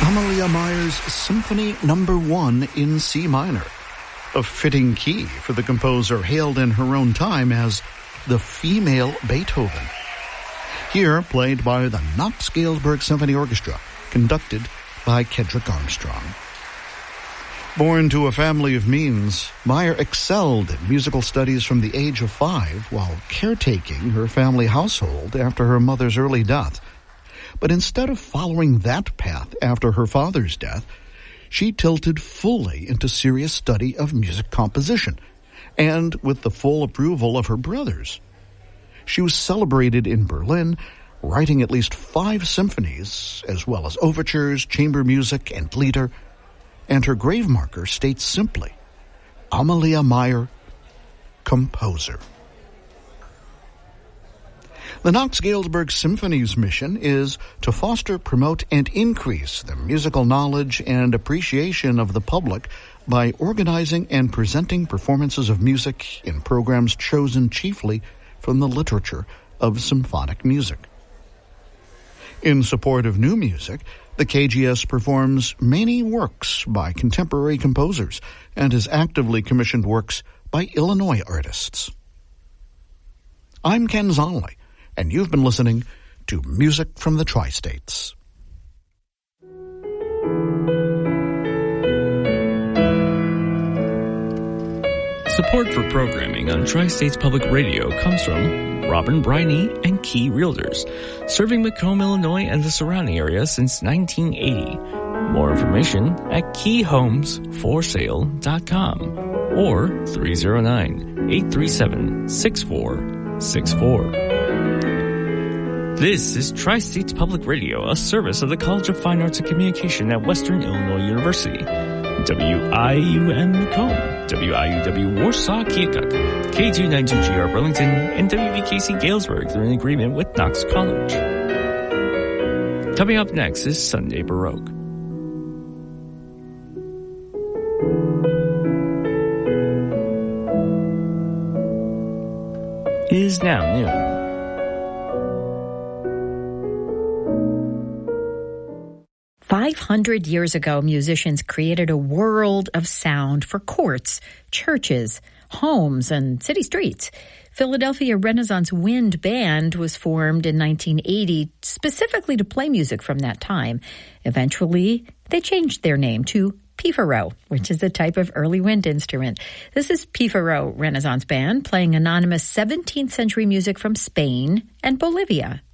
Amalia Mayer's Symphony No. 1 in C minor, a fitting key for the composer hailed in her own time as the female Beethoven. Here played by the Knox Galesburg Symphony Orchestra, conducted by Kedrick Armstrong. Born to a family of means, Mayer excelled in musical studies from the age of 5 while caretaking her family household after her mother's early death. But instead of following that path after her father's death, she tilted fully into serious study of music composition, and with the full approval of her brothers. She was celebrated in Berlin, writing at least 5 symphonies, as well as overtures, chamber music, and lieder, and her grave marker states simply, Amalia Mayer, composer. The Knox Galesburg Symphony's mission is to foster, promote, and increase the musical knowledge and appreciation of the public by organizing and presenting performances of music in programs chosen chiefly from the literature of symphonic music. In support of new music, the KGS performs many works by contemporary composers and has actively commissioned works by Illinois artists. I'm Ken Zonley, and you've been listening to Music from the Tri-States. Support for programming on Tri-States Public Radio comes from Robin Briney and Key Realtors, serving Macomb, Illinois and the surrounding area since 1980. More information at keyhomesforsale.com or 309-837-6464. This is Tri-States Public Radio, a service of the College of Fine Arts and Communication at Western Illinois University. WIUM Macomb, WIUW Warsaw Keokuk, K292GR Burlington, and WVKC Galesburg through an agreement with Knox College. Coming up next is Sunday Baroque. It is now noon. 500 years ago, musicians created a world of sound for courts, churches, homes, and city streets. Philadelphia Renaissance Wind Band was formed in 1980 specifically to play music from that time. Eventually, they changed their name to Pifaro, which is a type of early wind instrument. This is Pifaro Renaissance Band playing anonymous 17th century music from Spain and Bolivia.